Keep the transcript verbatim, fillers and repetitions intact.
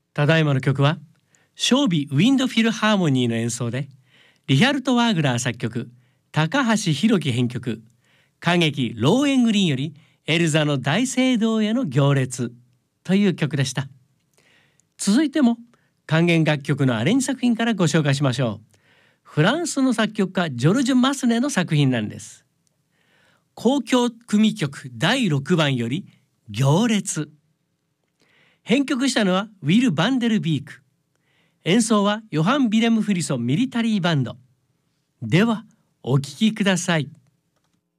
ただいまの曲はショービ・ウィンドフィルハーモニーの演奏で、リヒャルト・ワーグナー作曲、高橋宏樹編曲、歌劇ローエングリーンよりエルザの大聖堂への行列という曲でした。続いても管弦楽曲のアレンジ作品からご紹介しましょう。フランスの作曲家ジョルジュ・マスネの作品なんです。交響組曲だいろくばんより行列。編曲したのはウィル・バンデルビーク。演奏はヨハン・ビレム・フリソンミリタリーバンド。ではお聴きください。